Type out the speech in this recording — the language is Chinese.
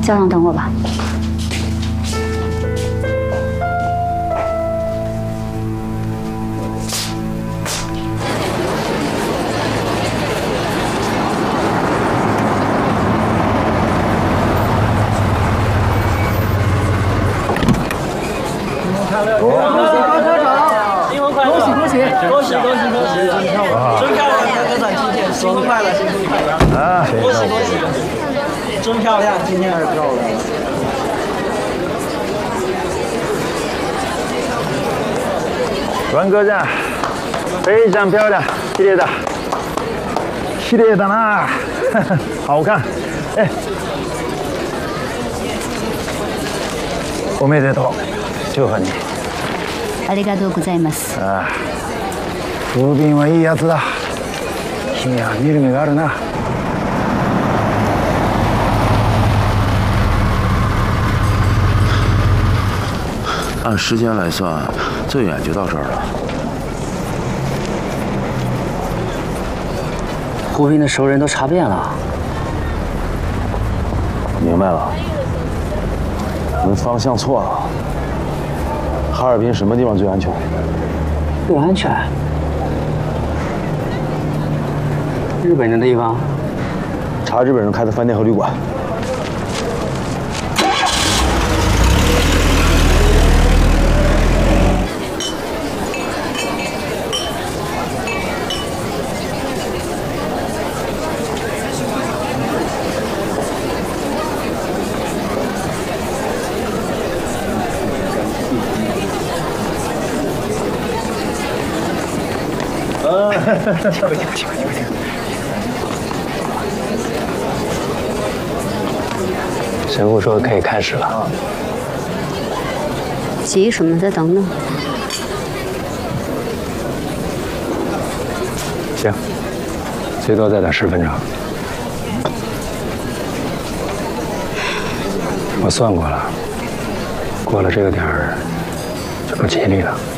教堂等我吧。 新婚快乐，新婚快乐！啊，恭喜恭喜！真漂亮，今天还是漂亮。 关哥站，非常漂亮，綺麗だ，綺麗だな，好看。哎，おめでとう，祝贺你。 ありがとうございます。 ああ、風鈴はいいやつだ。君は見る目があるな。 按时间来算，最远就到这儿了。 胡斌的熟人都查遍了。 明白了，我们方向错了。哈尔滨什么地方最安全？ 最安全？日本人的地方。 查日本人开的饭店和旅馆。 神父说可以开始了。 急什么？再等等。 行，最多再等10分钟。我算过了，过了这个点儿就不吉利了。